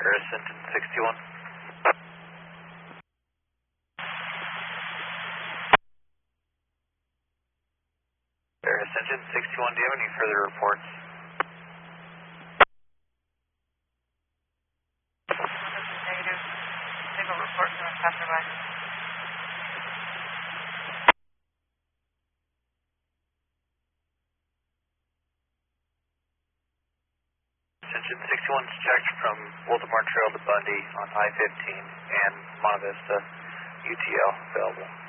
Ascension 61. Ascension 61, do you have any further reports? Negative. Single report from a passerby. Ascension 61's checked from Waldemar Trail to Bundy on I-15 and Monte Vista UTL available.